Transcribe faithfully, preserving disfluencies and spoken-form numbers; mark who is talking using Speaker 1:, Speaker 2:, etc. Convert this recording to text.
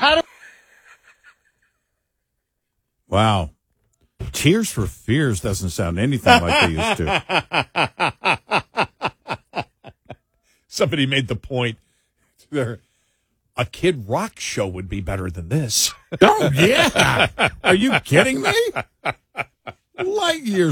Speaker 1: How do-
Speaker 2: Wow. Tears for Fears doesn't sound anything like they used to.
Speaker 3: Somebody made the point there. A Kid Rock show would be better than this.
Speaker 2: Oh, yeah. Are you kidding me? Light years